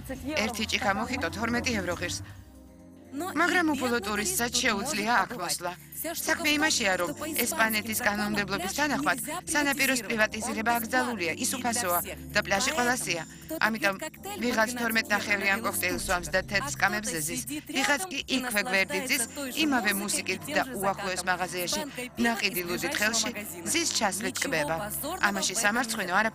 ერთი ჭიქა მოხიტო 12 евро ღირს. მაგრამ უბრალოდ ტურისტსაც შეუძლია აქ მოსვლა. საქმე იმაშია, რომ ესპანეთის კანონმდებლობის თანახმად სანაპიროს პრივატიზირება აკრძალულია, ის უფასოა და პლაჟი ყველასია. ამიტომ ვიღაც 12 კოქტეილს სვამს და თეთრ სკამებზე ზის, ვიღაც კი იქვე გვერდიძის, იმავე მუსიკით და უახლოეს მაღაზიაში ნაყიდი ლუდით ხელში ზის ჩასლით კბება. ამაში სამარცხვინო არაფერი